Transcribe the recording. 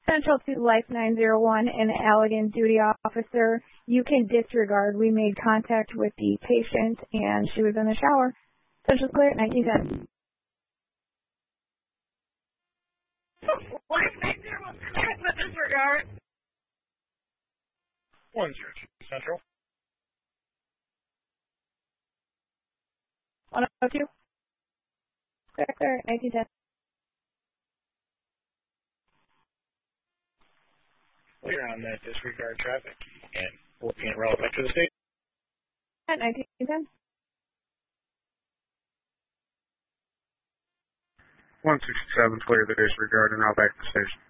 Central to Life 901, an Allegan duty officer. You can disregard. We made contact with the patient, and she was in the shower. Central clear at 1910. Life 901, disregard. 102 Central. 102. Clear at 1910. Clear on that disregard traffic and working it relevant to the state. At 1910. 167, clear the disregard and now back to the station.